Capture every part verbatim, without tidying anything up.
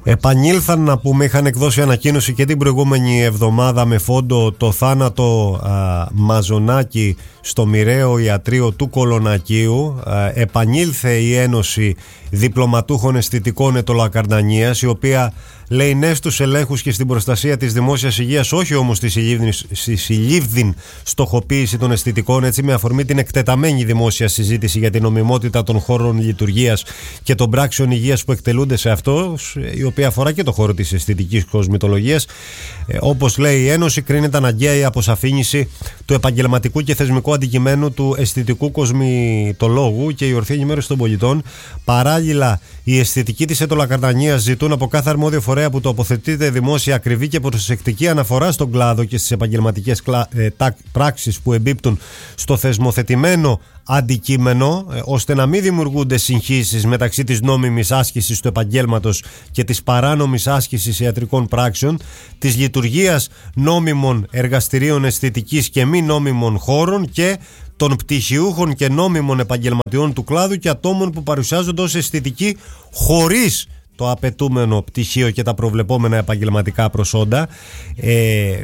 Επανήλθαν, να πούμε, είχαν εκδώσει ανακοίνωση και την προηγούμενη εβδομάδα με φόντο το θάνατο α, Μαζονάκη στο μοιραίο ιατρείο του Κολονακίου. Α, επανήλθε η Ένωση Διπλωματούχων Αισθητικών Ετωλακαρνανίας, η οποία λέει ναι στους ελέγχους και στην προστασία της δημόσιας υγείας, όχι όμως στη συλλήβδην στοχοποίηση των αισθητικών, έτσι, με αφορμή την εκτεταμένη δημόσια συζήτηση για την νομιμότητα των χώρων λειτουργίας και των πράξεων υγείας που εκτελούνται σε αυτό, η οποία αφορά και το χώρο της αισθητικής κοσμητολογίας. Ε, όπως λέει η Ένωση, κρίνεται αναγκαία η αποσαφήνιση του επαγγελματικού και θεσμικού αντικειμένου του αισθητικού κοσμητολόγου και η ορθή ενημέρωση των πολιτών. Παράλληλα, οι αισθητικοί της ετωλακαρνανίας ζητούν από κάθε αρμόδιο φορέα που τοποθετείται δημόσια ακριβή και προσεκτική αναφορά στον κλάδο και στις επαγγελματικές πράξεις που εμπίπτουν στο θεσμοθετημένο αντικείμενο, ώστε να μην δημιουργούνται συγχύσεις μεταξύ της νόμιμης άσκησης του επαγγέλματος και της παράνομης άσκησης ιατρικών πράξεων, της λειτουργίας νόμιμων εργαστηρίων αισθητικής και μη νόμιμων χώρων και των πτυχιούχων και νόμιμων επαγγελματιών του κλάδου και ατόμων που παρουσιάζονται ως αισθητικοί χωρίς το απαιτούμενο πτυχίο και τα προβλεπόμενα επαγγελματικά προσόντα. Ε,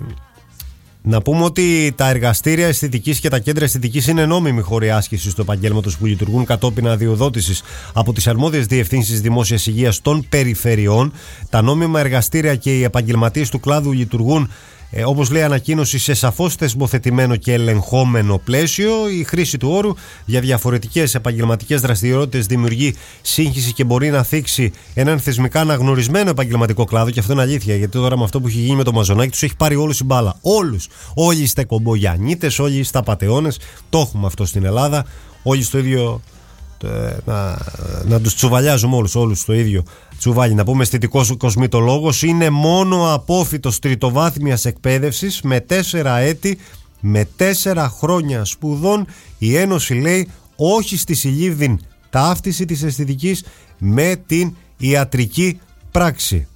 να πούμε ότι τα εργαστήρια αισθητικής και τα κέντρα αισθητικής είναι νόμιμοι χώροι άσκησης του επαγγέλματος που λειτουργούν κατόπιν αδειοδότησης από τις αρμόδιες διευθύνσεις δημόσιας υγείας των περιφερειών. Τα νόμιμα εργαστήρια και οι επαγγελματίες του κλάδου λειτουργούν, Ε, όπως λέει ανακοίνωση, σε σαφώς θεσμοθετημένο και ελεγχόμενο πλαίσιο. Η χρήση του όρου για διαφορετικές επαγγελματικές δραστηριότητες δημιουργεί σύγχυση και μπορεί να θίξει έναν θεσμικά αναγνωρισμένο επαγγελματικό κλάδο. Και αυτό είναι αλήθεια, γιατί τώρα με αυτό που έχει γίνει με το Μαζονάκη τους έχει πάρει όλους η μπάλα. Όλους. Όλοι είστε κομπογιανίτες, όλοι είστε απατεώνες. Το έχουμε αυτό στην Ελλάδα. Όλοι στο ίδιο. Να, να τους τσουβαλιάζουμε όλους, όλους στο ίδιο τσουβάλι. Να πούμε, αισθητικός κοσμητολόγος είναι μόνο απόφοιτος τριτοβάθμιας εκπαίδευσης με τέσσερα έτη, με τέσσερα χρόνια σπουδών. Η Ένωση λέει όχι στη συλλήβδην ταύτιση της αισθητικής με την ιατρική πράξη.